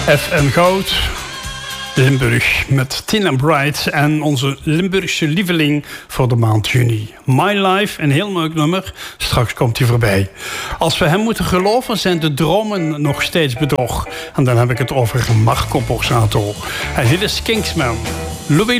FM Goud, Limburg met Tina Bright en onze Limburgse lieveling voor de maand juni. My Life, een heel mooi nummer. Straks komt hij voorbij. Als we hem moeten geloven, zijn de dromen nog steeds bedrog. En dan heb ik het over Marco Borsato. En dit is Kingsman. Louis